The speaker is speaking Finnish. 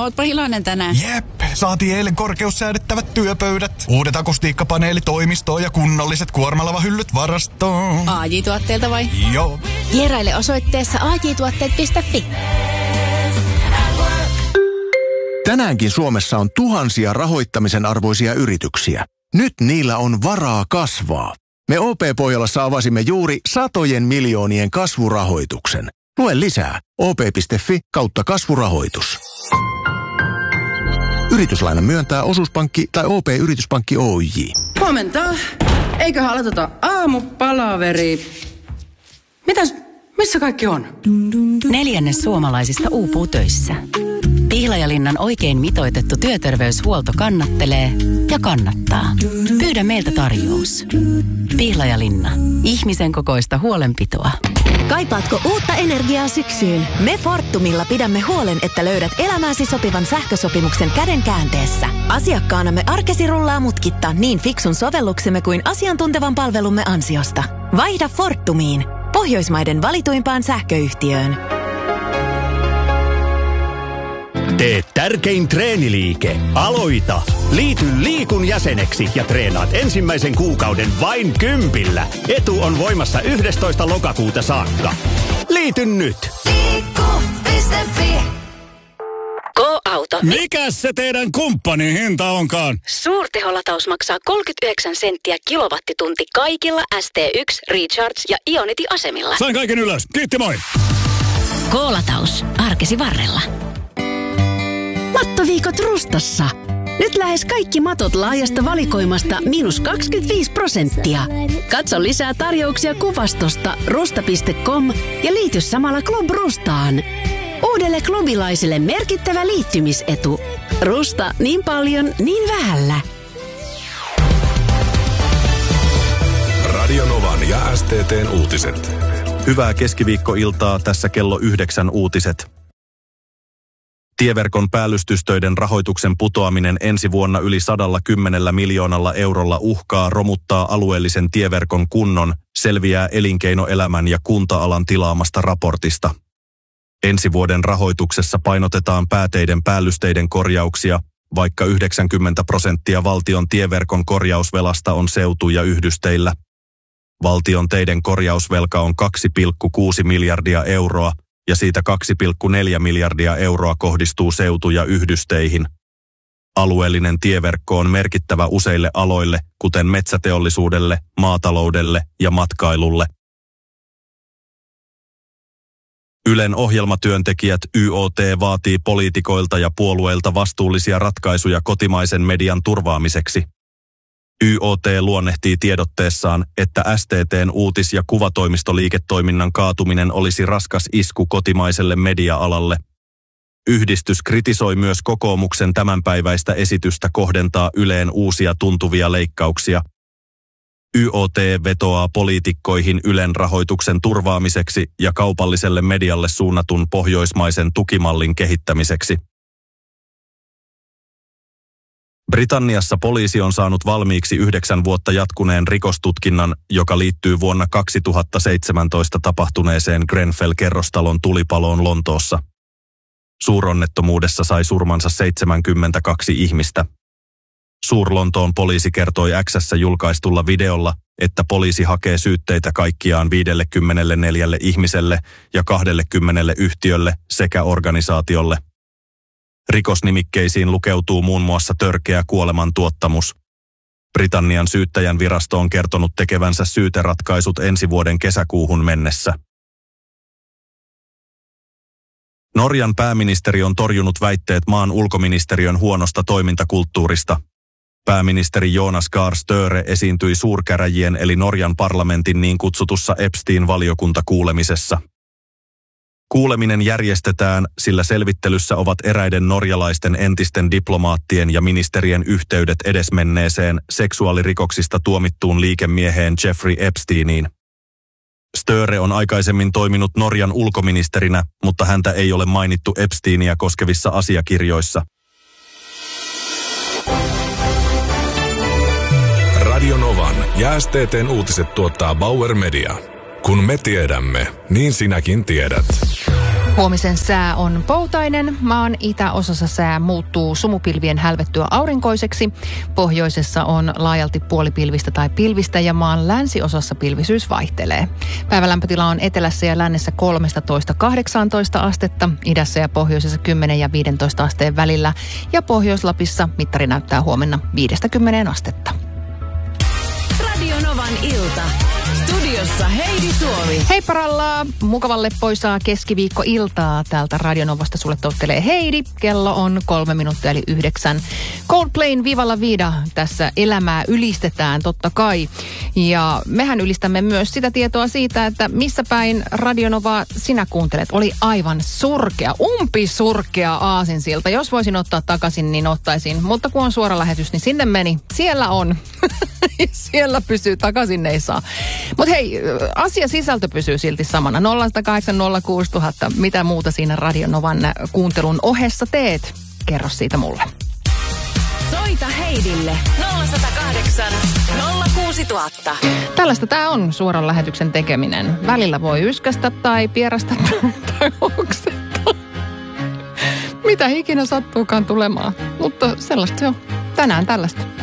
ootpa iloinen tänään. Jep, saatiin eilen korkeussäädettävät työpöydät, uudet akustiikkapaneelitoimistoon ja kunnolliset kuormalavahyllyt varastoon. AJ-tuotteelta vai? Joo. Vieraile osoitteessa ajtuotteet.fi. Tänäänkin Suomessa on tuhansia rahoittamisen arvoisia yrityksiä. Nyt niillä on varaa kasvaa. Me OP-Pohjolassa avasimme juuri satojen miljoonien kasvurahoituksen. Lue lisää op.fi/kasvurahoitus. Yrityslaina myöntää osuuspankki tai OP-yrityspankki Oyj. Huomenta. Eiköhän aloiteta aamupalaveri. Missä kaikki on? 1/4 suomalaisista uupuu töissä. Pihlajalinnan oikein mitoitettu työterveyshuolto kannattelee ja kannattaa. Pyydä meiltä tarjous. Pihlajalinna. Ihmisen kokoista huolenpitoa. Kaipaatko uutta energiaa syksyyn? Me Fortumilla pidämme huolen, että löydät elämääsi sopivan sähkösopimuksen käden käänteessä. Asiakkaanamme arkesi rullaa mutkitta niin fiksun sovelluksemme kuin asiantuntevan palvelumme ansiosta. Vaihda Fortumiin, Pohjoismaiden valituimpaan sähköyhtiöön. Tee tärkein treeniliike. Aloita! Liity Liikun jäseneksi ja treenaat ensimmäisen kuukauden vain 10. Etu on voimassa 11. lokakuuta saakka. Liity nyt! Liikku.fi. Go-auto. Mikäs se teidän kumppanin hinta onkaan? Suurteholataus maksaa 39 senttiä kilowattitunti kaikilla ST1, Recharge ja Ionity-asemilla. Sain kaiken ylös. Kiitti, moi! Go-lataus. Arkesi varrella. Mattoviikot Rustassa. Nyt lähes kaikki matot laajasta valikoimasta -25%. Katso lisää tarjouksia kuvastosta rusta.com ja liity samalla Club Rustaan. Uudelle klubilaiselle merkittävä liittymisetu. Rusta niin paljon, niin vähällä. Radio Novan ja STT:n uutiset. Hyvää keskiviikkoiltaa, tässä kello 9 uutiset. Tieverkon päällystystöiden rahoituksen putoaminen ensi vuonna yli 110 miljoonalla eurolla uhkaa romuttaa alueellisen tieverkon kunnon, selviää elinkeinoelämän ja kunta-alan tilaamasta raportista. Ensi vuoden rahoituksessa painotetaan pääteiden päällysteiden korjauksia, vaikka 90% valtion tieverkon korjausvelasta on seutu- ja yhdysteillä. Valtion teiden korjausvelka on 2,6 miljardia euroa, ja siitä 2,4 miljardia euroa kohdistuu seutu- ja yhdysteihin. Alueellinen tieverkko on merkittävä useille aloille, kuten metsäteollisuudelle, maataloudelle ja matkailulle. Ylen ohjelmatyöntekijät YOT vaatii poliitikoilta ja puolueilta vastuullisia ratkaisuja kotimaisen median turvaamiseksi. YOT luonnehtii tiedotteessaan, että STT:n uutis- ja kuvatoimistoliiketoiminnan kaatuminen olisi raskas isku kotimaiselle media-alalle. Yhdistys kritisoi myös kokoomuksen tämänpäiväistä esitystä kohdentaa Yleen uusia tuntuvia leikkauksia. YOT vetoaa poliitikkoihin Ylen rahoituksen turvaamiseksi ja kaupalliselle medialle suunnatun pohjoismaisen tukimallin kehittämiseksi. Britanniassa poliisi on saanut valmiiksi 9 vuotta jatkuneen rikostutkinnan, joka liittyy vuonna 2017 tapahtuneeseen Grenfell-kerrostalon tulipaloon Lontoossa. Suuronnettomuudessa sai surmansa 72 ihmistä. Suur-Lontoon poliisi kertoi X:ssä julkaistulla videolla, että poliisi hakee syytteitä kaikkiaan 54 ihmiselle ja 20 yhtiölle sekä organisaatiolle. Rikosnimikkeisiin lukeutuu muun muassa törkeä kuolemantuottamus. Britannian syyttäjän virasto on kertonut tekevänsä syyteratkaisut ensi vuoden kesäkuuhun mennessä. Norjan pääministeri on torjunut väitteet maan ulkoministeriön huonosta toimintakulttuurista. Pääministeri Jonas Gahr Støre esiintyi suurkäräjien eli Norjan parlamentin niin kutsutussa Epstein-valiokuntakuulemisessa. Kuuleminen järjestetään, sillä selvittelyssä ovat eräiden norjalaisten entisten diplomaattien ja ministerien yhteydet edesmenneeseen seksuaalirikoksista tuomittuun liikemieheen Jeffrey Epsteiniin. Støre on aikaisemmin toiminut Norjan ulkoministerinä, mutta häntä ei ole mainittu Epsteinia koskevissa asiakirjoissa. Radio Novan ja STT:n uutiset tuottaa Bauer Media. Kun me tiedämme, niin sinäkin tiedät. Huomisen sää on poutainen. Maan itäosassa sää muuttuu sumupilvien hälvettyä aurinkoiseksi. Pohjoisessa on laajalti puolipilvistä tai pilvistä ja maan länsiosassa pilvisyys vaihtelee. Päivälämpötila on etelässä ja lännessä 13-18 astetta, idässä ja pohjoisessa 10 ja 15 asteen välillä ja Pohjois-Lapissa mittari näyttää huomenna 50 astetta. Radio Novan ilta. Studiossa Heidi Suomi. Hei paralla, mukavan leppoisaa keskiviikkoiltaa. Täältä Radio Novasta sulle toivotelee Heidi. Kello on 3 minuuttia eli 9. Coldplayn Viva la Vida. Tässä elämää ylistetään totta kai. Ja mehän ylistämme myös sitä tietoa siitä, että missä päin Radio Novaa sinä kuuntelet. Oli aivan surkea, umpisurkea aasinsilta. Jos voisin ottaa takaisin, niin ottaisin. Mutta kun on suora lähetys, niin sinne meni. Siellä on. Siellä pysyy, takaisin ei saa. Mutta hei, asiasisältö pysyy silti samana. 0806000. Mitä muuta siinä Radio Novan kuuntelun ohessa teet? Kerro siitä mulle. Soita Heidille 0108 06000. Tällaista tää on suoran lähetyksen tekeminen. Välillä voi yskästä tai pierästä tai oksettaa. Mitä ikinä sattuukaan tulemaan. Mutta sellaista se on. Tänään tällaista.